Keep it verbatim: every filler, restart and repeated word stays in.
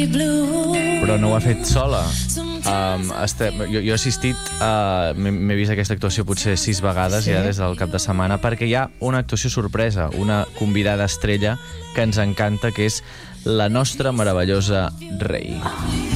Però no ho ha fet sola. Um, este, jo, jo he assistit, uh, m'he vist aquesta actuació potser sis vegades sí. ja des del cap de setmana, perquè hi ha una actuació sorpresa, una convidada estrella que ens encanta, que és la nostra meravellosa Rei.